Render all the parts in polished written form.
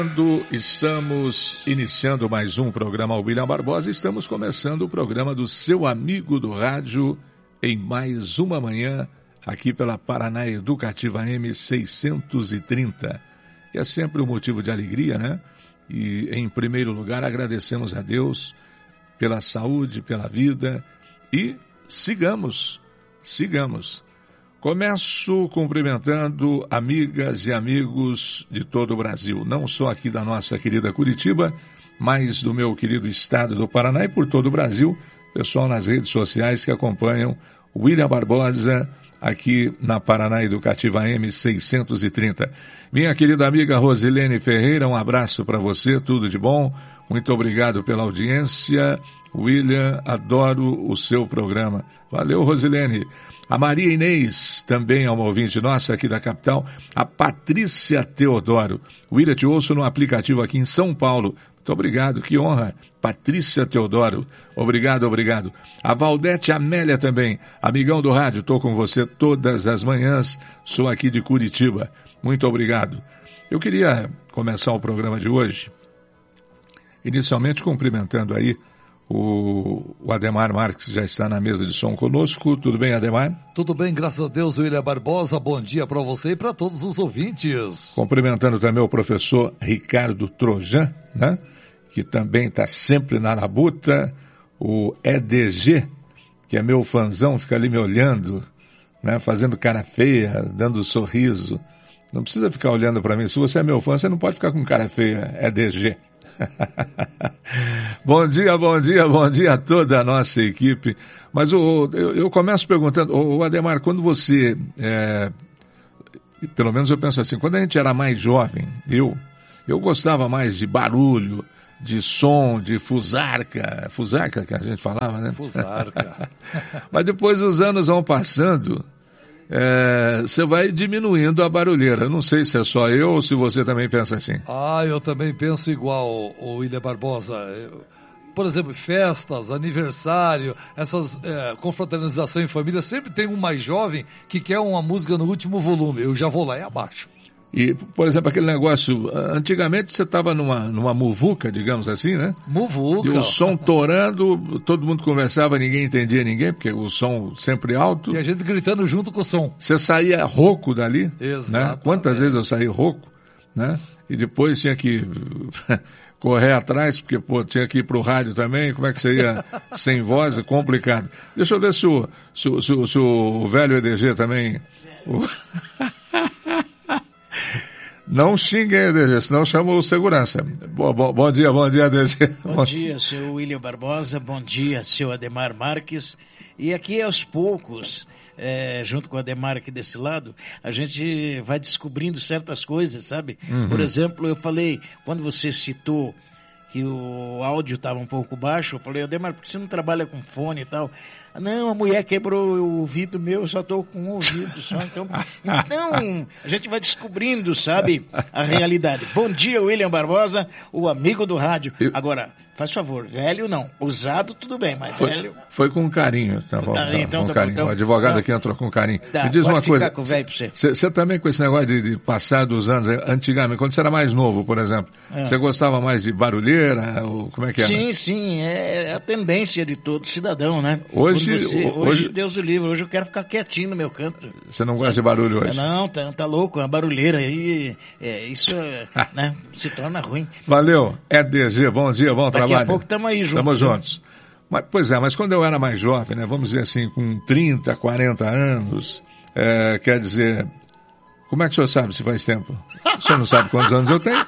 Estamos iniciando mais um programa William Barbosa. Estamos começando o programa do seu amigo do rádio em mais uma manhã aqui pela Paraná Educativa AM 630. E é sempre um motivo de alegria, né? E em primeiro lugar agradecemos a Deus pela saúde, pela vida e sigamos. Começo cumprimentando amigas e amigos de todo o Brasil, não só aqui da nossa querida Curitiba, mas do meu querido estado do Paraná e por todo o Brasil, pessoal nas redes sociais que acompanham o William Barbosa aqui na Paraná Educativa AM 630. Minha querida amiga Rosilene Ferreira, um abraço para você, tudo de bom, muito obrigado pela audiência. William, adoro o seu programa. Valeu, Rosilene. A Maria Inês, também é uma ouvinte nossa aqui da capital. A Patrícia Teodoro. William, te ouço no aplicativo aqui em São Paulo. Muito obrigado, que honra. Patrícia Teodoro. Obrigado. A Valdete Amélia também. Amigão do rádio, estou com você todas as manhãs. Sou aqui de Curitiba. Muito obrigado. Eu queria começar o programa de hoje, inicialmente cumprimentando aí o Ademar Marques, já está na mesa de som conosco. Tudo bem, Ademar? Tudo bem, graças a Deus, William Barbosa. Bom dia para você e para todos os ouvintes. Cumprimentando também o professor Ricardo Trojan, né? Que também está sempre na labuta. O EDG, que é meu fãzão, fica ali me olhando, né? Fazendo cara feia, dando sorriso. Não precisa ficar olhando para mim. Se você é meu fã, você não pode ficar com cara feia, EDG. Bom dia a toda a nossa equipe. Mas eu começo perguntando, Ademar, quando você, pelo menos eu penso assim, quando a gente era mais jovem, eu gostava mais de barulho, de som, de fusarca que a gente falava, né? Fusarca. Mas depois os anos vão passando, você vai diminuindo a barulheira. Não sei se é só eu ou se você também pensa assim. Eu também penso igual, o William Barbosa. Por exemplo, festas, aniversário, essas confraternização em família, sempre tem um mais jovem que quer uma música no último volume. Eu já vou lá e abaixo. E, por exemplo, aquele negócio, antigamente você estava numa muvuca, digamos assim, né? Muvuca. E o som torando, todo mundo conversava, ninguém entendia ninguém, porque o som sempre alto. E a gente gritando junto com o som. Você saía rouco dali, exatamente, né? Quantas vezes eu saí rouco, né? E depois tinha que correr atrás, porque, tinha que ir pro rádio também, como é que você ia sem voz? É complicado. Deixa eu ver se o velho EDG também... Não xinguem, EDG, senão chama o segurança. Bom dia, EDG. Bom dia, seu William Barbosa, bom dia, seu Ademar Marques. E aqui aos poucos, junto com o Ademar aqui desse lado, a gente vai descobrindo certas coisas, sabe? Uhum. Por exemplo, eu falei, quando você citou que o áudio estava um pouco baixo, eu falei, Ademar, por que você não trabalha com fone e tal? Não, a mulher quebrou o ouvido meu, eu só estou com um ouvido só. Então, a gente vai descobrindo, sabe, a realidade. Bom dia, William Barbosa, o amigo do rádio. Agora, faz favor, velho não. Usado, tudo bem, mas velho... Foi com carinho, tá bom? Então, com carinho. Então, o advogado aqui entrou com carinho. Tá, me diz uma coisa, com o velho pra você. Você também com esse negócio de passar dos anos, antigamente, quando você era mais novo, por exemplo, você gostava mais de barulheira? Ou como é que era? Sim, é a tendência de todo cidadão, né? Hoje, Deus o livre, hoje eu quero ficar quietinho no meu canto. Você não gosta de barulho hoje? Não, tá louco, a barulheira aí, isso né, se torna ruim. Valeu, EDG, bom dia, bom trabalho. Daqui a pouco estamos aí juntos. Estamos juntos. Mas quando eu era mais jovem, né, vamos dizer assim, com 30, 40 anos, quer dizer, como é que o senhor sabe se faz tempo? O senhor não sabe quantos anos eu tenho?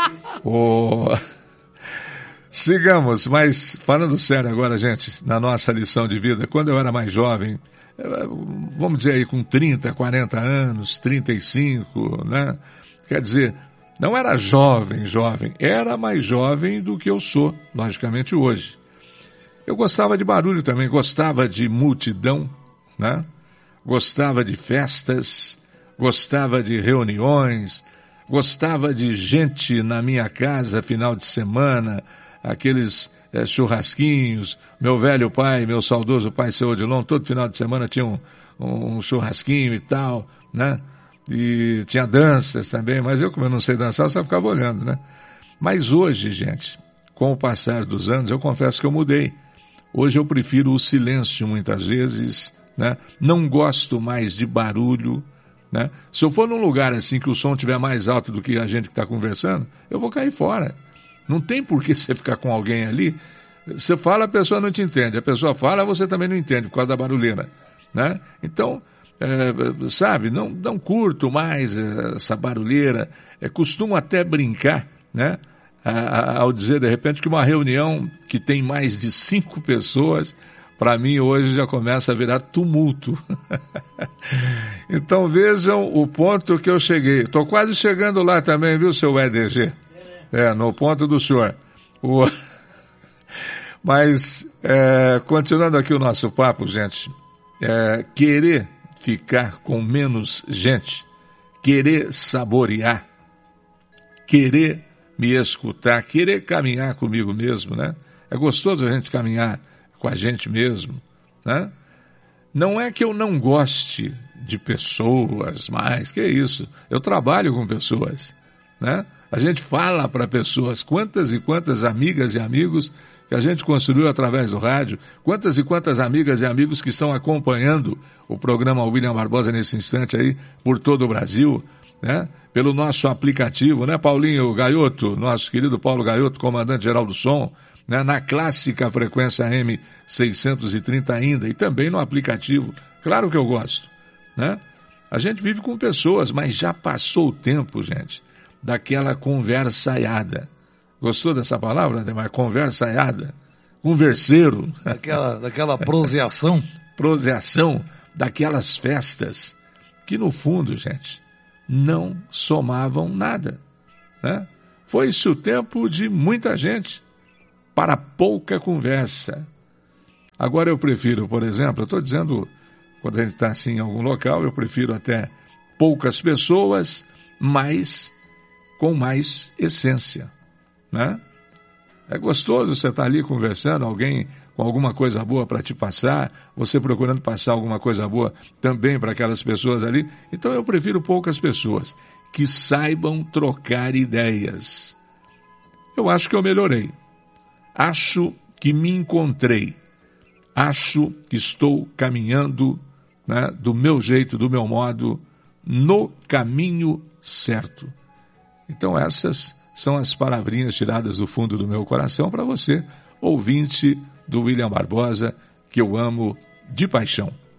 Sigamos, mas falando sério agora, gente, na nossa lição de vida, quando eu era mais jovem, vamos dizer aí com 30, 40 anos, 35, né? Quer dizer, não era jovem, era mais jovem do que eu sou, logicamente, hoje. Eu gostava de barulho também, gostava de multidão, né? Gostava de festas, gostava de reuniões, gostava de gente na minha casa final de semana, aqueles churrasquinhos. Meu velho pai, meu saudoso pai, seu Odilon, todo final de semana tinha um churrasquinho e tal, né? E tinha danças também, mas como eu não sei dançar, eu só ficava olhando, né? Mas hoje, gente, com o passar dos anos, eu confesso que eu mudei. Hoje eu prefiro o silêncio muitas vezes, né? Não gosto mais de barulho, né? Se eu for num lugar assim que o som estiver mais alto do que a gente que está conversando, eu vou cair fora. Não tem por que você ficar com alguém ali. Você fala, a pessoa não te entende. A pessoa fala, você também não entende por causa da barulheira, né? Então, sabe, não curto mais essa barulheira. Costumo até brincar, né? Ao dizer, de repente, que uma reunião que tem mais de 5 pessoas, para mim hoje já começa a virar tumulto. Então vejam o ponto que eu cheguei. Estou quase chegando lá também, viu, seu EDG? No ponto do senhor. Mas, continuando aqui o nosso papo, gente, querer ficar com menos gente, querer saborear, querer me escutar, querer caminhar comigo mesmo, né? É gostoso a gente caminhar com a gente mesmo, né? Não é que eu não goste de pessoas mais, que isso? Eu trabalho com pessoas, né? A gente fala para pessoas, quantas e quantas amigas e amigos que a gente construiu através do rádio, quantas e quantas amigas e amigos que estão acompanhando o programa William Barbosa nesse instante aí, por todo o Brasil, né? Pelo nosso aplicativo, né, Paulinho Gaioto, nosso querido Paulo Gaioto, comandante-geral do som, né, na clássica frequência AM 630 ainda, e também no aplicativo. Claro que eu gosto, né? A gente vive com pessoas, mas já passou o tempo, gente, daquela conversaiada. Gostou dessa palavra, Ademar? Conversaiada? Converseiro? Daquela proseação? Proseação, daquelas festas que, no fundo, gente, não somavam nada, né? Foi-se o tempo de muita gente para pouca conversa. Agora eu prefiro, por exemplo, eu estou dizendo, quando a gente está assim em algum local, eu prefiro até poucas pessoas, mas com mais essência, né? É gostoso você estar ali conversando, alguém com alguma coisa boa para te passar, você procurando passar alguma coisa boa também para aquelas pessoas ali. Então eu prefiro poucas pessoas que saibam trocar ideias. Eu acho que eu melhorei. Acho que me encontrei. Acho que estou caminhando, né, do meu jeito, do meu modo, no caminho certo. Então essas são as palavrinhas tiradas do fundo do meu coração para você, ouvinte do William Barbosa, que eu amo de paixão.